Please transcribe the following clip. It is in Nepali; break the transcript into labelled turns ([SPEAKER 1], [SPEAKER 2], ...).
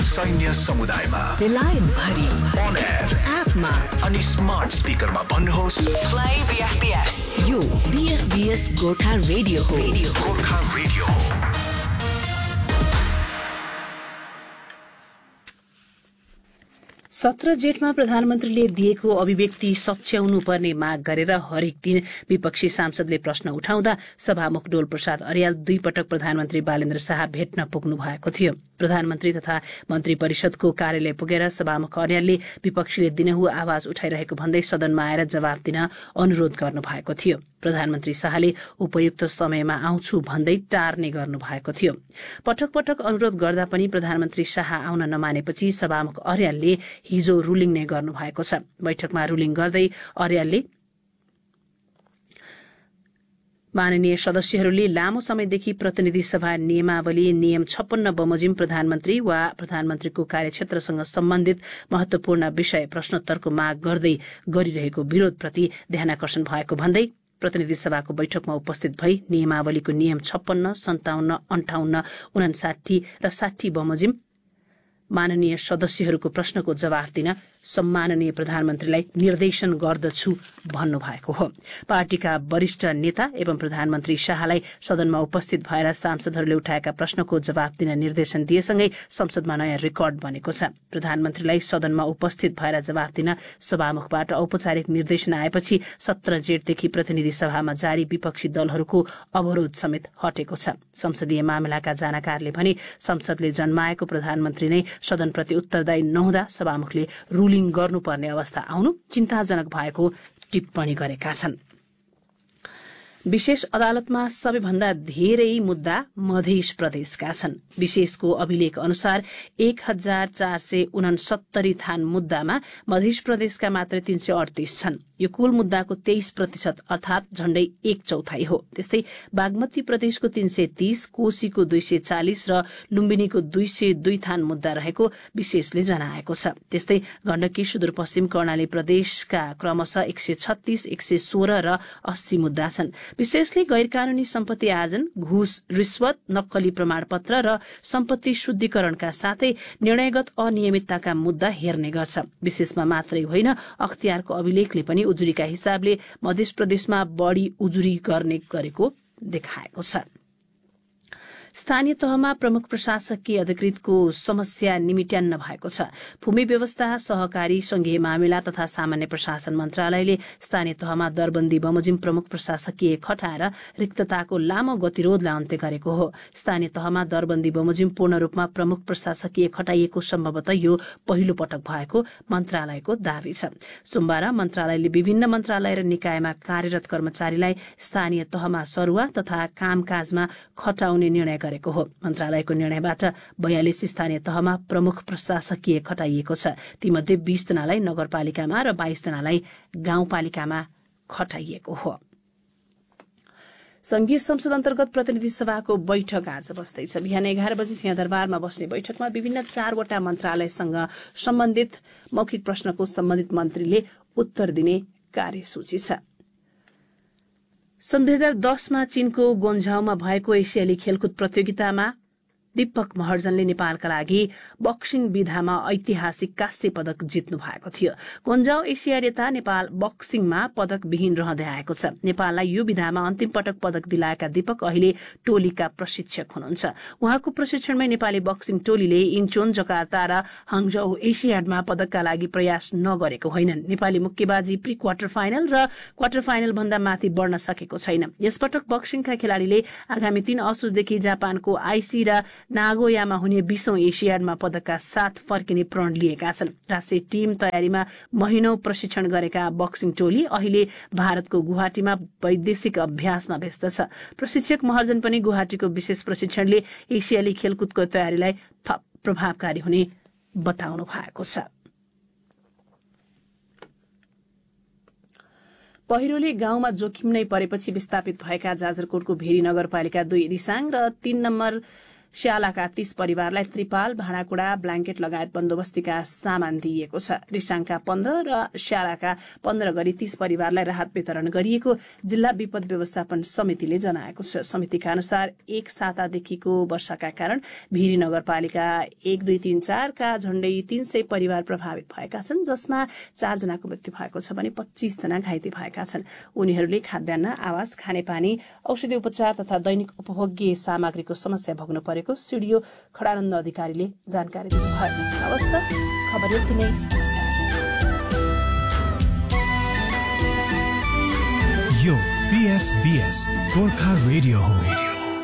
[SPEAKER 1] सैन्य समुदायमा
[SPEAKER 2] बेलायत भरि
[SPEAKER 1] on air
[SPEAKER 2] एपमा
[SPEAKER 1] अनि स्मार्ट स्पिकरमा भन्नुहोस्
[SPEAKER 2] Play BFBS. यो BFBS गोर्खा रेडियो हो.
[SPEAKER 1] गोर्खा रेडियो हो।
[SPEAKER 3] 17 जेठमा प्रधानमन्त्रीले दिएको अभिव्यक्ति सच्याउनु पर्ने माग गरेर हरेक दिन विपक्षी सांसदले प्रश्न उठाउँदा सभामुख डोल प्रसाद अर्याल 2 पटक प्रधानमन्त्री बालेन्द्र शाह भेट्न पुग्नु भएको थियो। प्रधानमन्त्री तथा मन्त्री परिषदको कार्यालय पुगेर सभामुख अर्यालले विपक्षीले दिनहुँ आवाज उठाइरहेको भन्दै सदनमा आएर जवाफ दिन अनुरोध गर्नु भएको थियो। प्रधानमन्त्री शाहले उपयुक्त समयमा आउँछु भन्दै टार्ने गर्नु भएको थियो। पटक पटक अनुरोध गर्दा पनि प्रधानमन्त्री शाह आउन नमानेपछि सभामुख अर्यालले हिजो रुलिङ नै गर्नु भएको छ। बैठकमा रुलिङ गर्दै अर्यालले माननीय सदस्यहरूले लामो समयदेखि प्रतिनिधि सभा नियमावली नियम 56 बमोजिम प्रधानमन्त्री वा प्रधानमन्त्रीको कार्यक्षेत्रसँग सम्बन्धित महत्वपूर्ण विषय प्रश्नोत्तरको माग गर्दै गरिरहेको विरोधप्रति ध्यानाकर्षण भएको भन्दै प्रतिनिधि सभाको बैठकमा उपस्थित भई नियमावलीको नियम 56, 57, 58, 59 र 60 बमोजिम माननीय सदस्यहरूको प्रश्नको जवाफ दिन सम्माननीय प्रधानमन्त्रीलाई निर्देशन गर्दछु भन्नुभएको हो। पार्टीका वरिष्ठ नेता एवं प्रधानमन्त्री शाहलाई सदनमा उपस्थित भएर सांसदहरूले उठाएका प्रश्नको जवाफ दिन निर्देशन दिएसँगै संसदमा नयाँ रेकर्ड बनेको छ। प्रधानमन्त्रीलाई सदनमा उपस्थित भएर जवाफ दिन सभामुखबाट औपचारिक निर्देशन आएपछि 17 जेठदेखि प्रतिनिधि सभामा जारी विपक्षी दलहरूको अवरोध समेत हटेको छ। संसदीय मामिलाका जानकारले भने संसदले जन्माएको प्रधानमन्त्री नै सदनप्रति उत्तरदायी नहुँदा सभामुखले रुलिङ गर्नुपर्ने अवस्था आउनु चिन्ताजनक भएको टिप्पणी गरेका छन्। विशेष अदालतमा सबैभन्दा धेरै मुद्दा मध्य प्रदेशका छन्। विशेषको अभिलेख अनुसार 1469 थान मुद्दामा मध्य प्रदेशका मात्र 338 छन्। यो कुल मुद्दाको 23% अर्थात झण्डै 1/4 हो। त्यस्तै बागमती प्रदेशको 330, कोशीको 240 र लुम्बिनीको 202 थान मुद्दा रहेको विशेषले जनाएको छ। त्यस्तै गण्डकी, सुदूरपश्चिम कर्णाली प्रदेशका क्रमशः 136, 116 र 80 मुद्दा छन्। विशेषले गैरकानूनी सम्पत्ति आर्जन, घुस, रिश्वत, नक्कली प्रमाणपत्र र सम्पत्ति शुद्धिकरणका साथै निर्णयगत अनियमितताका मुद्दा हेर्ने गर्छ। विशेषमा मात्रै होइन, अख्तियारको अभिलेखले पनि उजुरीका हिसाबले मध्य प्रदेशमा बढी उजुरी गर्ने गरेको देखाएको छ। स्थानीय तहमा प्रमुख प्रशासकीय अधिकृतको समस्या निमिट्यान्न भएको छ। भूमि व्यवस्था, सहकारी, संघीय मामिला तथा सामान्य प्रशासन मन्त्रालयले स्थानीय तहमा दरबन्दी बमोजिम प्रमुख प्रशासकीय खटाएर रिक्तताको लामो गतिरोधलाई अन्त्य गरेको हो। स्थानीय तहमा दरबन्दी बमोजिम पूर्ण रूपमा प्रमुख प्रशासकीय खटाइएको सम्भवतः यो पहिलो पटक भएको मन्त्रालयको दावी छ। सोमबार मन्त्रालयले विभिन्न मन्त्रालय र निकायमा कार्यरत कर्मचारीलाई स्थानीय तहमा सरुवा तथा कामकाजमा खटाउने निर्णय गरेको हो। मन्त्रालयको निर्णयबाट 42 स्थानीय तहमा प्रमुख प्रशासकीय खटाइएको छ। तीमध्ये 20 जनालाई नगरपालिकामा र 22 जनालाई गाउँपालिकामा खटाइएको हो। संघीय संसद अन्तर्गत प्रतिनिधि सभाको बैठक आज बस्दैछ। बिहान 11 बजी सिंहदरबारमा बस्ने बैठकमा विभिन्न 4वटा मन्त्रालयसँग सम्बन्धित मौखिक प्रश्नको सम्बन्धित मन्त्रीले उत्तर दिने कार्यसूची छ। सन् 2010मा चीनको गोन्झाउमा भएको एसियाली खेलकुद प्रतियोगितामा दीपक महर्जनले नेपालका लागि बक्सिङ विधामा ऐतिहासिक काँस्य पदक जित्नु भएको थियो। गोन्जाउ एसियाड यता नेपाल बक्सिङमा पदक विहीन रहँदै आएको छ। नेपाललाई यो विधामा अन्तिम पटक पदक दिलाएका दीपक अहिले टोलीका प्रशिक्षक हुनुहुन्छ। उहाँको प्रशिक्षणमै नेपाली बक्सिङ टोलीले इन्चोन, जकार्ता र हाङजाउ एसियाडमा पदकका लागि प्रयास नगरेको होइनन्। नेपाली मुक्केबाजी प्री क्वार्टर फाइनल र क्वार्टर फाइनल भन्दा माथि बढ्न सकेको छैन। यसपटक बक्सिङका खेलाड़ीले आगामी 3 असोजदेखि जापानको आइसी र नागोयामा हुने 20औं एसियाडमा पदकका साथ फर्किने प्रण लिएका छन्। राष्ट्रिय टिम तयारीमा महिनौं प्रशिक्षण गरेका बक्सिङ टोली अहिले भारतको गुवाहाटीमा वैदेशिक अभ्यासमा व्यस्त छ। प्रशिक्षक महर्जन पनि गुवाहाटीको विशेष प्रशिक्षणले एसियाली खेलकुदको तयारीलाई थप प्रभावकारी हुने बताउनु भएको छ। पहिरोले गाउँमा जोखिम नै परेपछि विस्थापित भएका जाजरकोटको भेरी नगरपालिका 2 रिसाङ र 3 नम्बर स्यालाका 30 परिवारलाई त्रिपाल, भाँडाकुँडा, ब्ल्याङ्केट लगायत बन्दोबस्तीका सामान दिइएको छ। रिसाङका 15 र स्यालाका 15 गरी 30 परिवारलाई राहत वितरण गरिएको जिल्ला विपद व्यवस्थापन समितिले जनाएको छ। समितिका अनुसार एक सातादेखिको वर्षाका कारण भिरी नगरपालिका 1, 2, 3, 4 का झण्डै 300 परिवार प्रभावित भएका छन्, जसमा 4 जनाको मृत्यु भएको छ भने 25 जना घाइते भएका छन्। उनीहरूले खाद्यान्न, आवास, खानेपानी, औषधि उपचार तथा दैनिक उपभोग्य सामग्रीको समस्या भोग्नु परेको सिडिओ खडानन्द अधिकारीले जानकारी दिनुभयो। हवस् त, खबर यति नै। नमस्कार।
[SPEAKER 1] यो BFBS गोर्खा रेडियो हो।